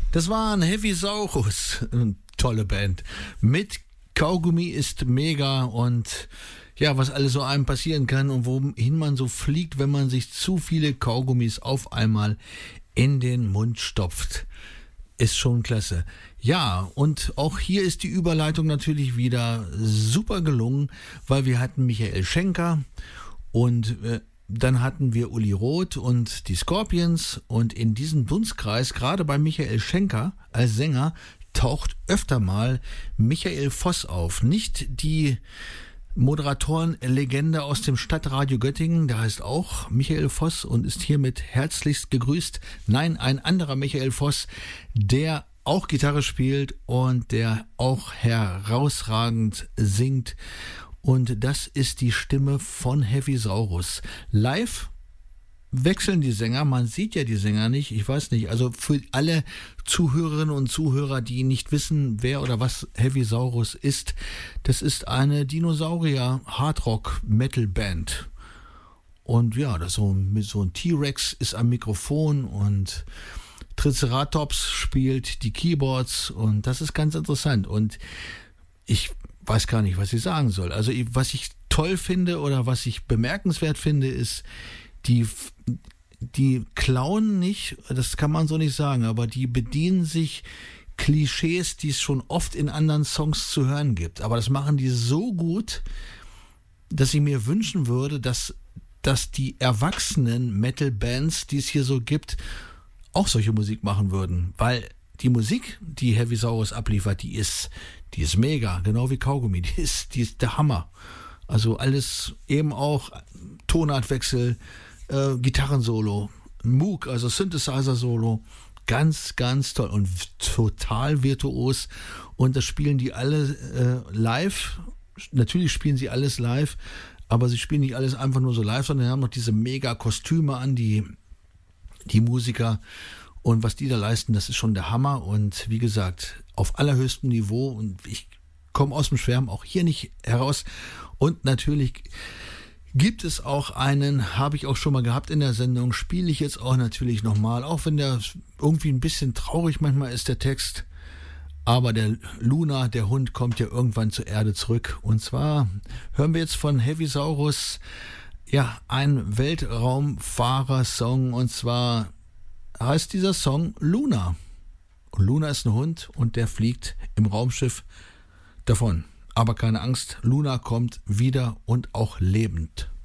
Das war ein Heavisaurus, tolle Band. Mit Kaugummi ist mega und ja, was alles so einem passieren kann und wohin man so fliegt, wenn man sich zu viele Kaugummis auf einmal in den Mund stopft. Ist schon klasse. Ja, und auch hier ist die Überleitung natürlich wieder super gelungen, weil wir hatten Michael Schenker und dann hatten wir Uli Roth und die Scorpions und in diesem Dunstkreis, gerade bei Michael Schenker als Sänger, taucht öfter mal Michael Voss auf. Nicht die Moderatorenlegende aus dem Stadtradio Göttingen, der heißt auch Michael Voss und ist hiermit herzlichst gegrüßt. Nein, ein anderer Michael Voss, der auch Gitarre spielt und der auch herausragend singt. Und das ist die Stimme von Heavisaurus. Live wechseln die Sänger, man sieht ja die Sänger nicht, ich weiß nicht, also für alle Zuhörerinnen und Zuhörer, die nicht wissen, wer oder was Heavisaurus ist, das ist eine Dinosaurier-Hardrock-Metal-Band. Und ja, das so ein T-Rex ist am Mikrofon und Triceratops spielt die Keyboards und das ist ganz interessant. Und ich weiß gar nicht, was ich sagen soll. Also was ich toll finde oder was ich bemerkenswert finde, ist, die klauen nicht, das kann man so nicht sagen, aber die bedienen sich Klischees, die es schon oft in anderen Songs zu hören gibt. Aber das machen die so gut, dass ich mir wünschen würde, dass die erwachsenen Metal-Bands, die es hier so gibt, auch solche Musik machen würden. Weil die Musik, die Heavisaurus abliefert, die ist mega, genau wie Kaugummi, die ist der Hammer. Also alles eben auch Tonartwechsel, Gitarrensolo, Moog, also Synthesizer-Solo, ganz, ganz toll und total virtuos. Und das spielen die alle live. Natürlich spielen sie alles live, aber sie spielen nicht alles einfach nur so live, sondern haben noch diese mega Kostüme an, die Musiker. Und was die da leisten, das ist schon der Hammer. Und wie gesagt, auf allerhöchstem Niveau. Und ich komme aus dem Schwärmen auch hier nicht heraus. Und natürlich gibt es auch einen, habe ich auch schon mal gehabt in der Sendung, spiele ich jetzt auch natürlich nochmal, auch wenn der irgendwie ein bisschen traurig manchmal ist, der Text. Aber der Luna, der Hund, kommt ja irgendwann zur Erde zurück. Und zwar hören wir jetzt von Heavisaurus, ja, ein Weltraumfahrer-Song. Und zwar heißt dieser Song Luna. Und Luna ist ein Hund und der fliegt im Raumschiff davon. Aber keine Angst, Luna kommt wieder und auch lebend.